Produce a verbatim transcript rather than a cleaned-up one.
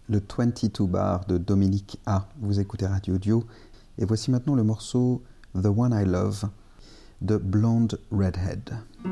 le vingt-deux bar de Dominique A. Vous écoutez Radio Dio. Et voici maintenant le morceau The One I Love de Blonde Redhead.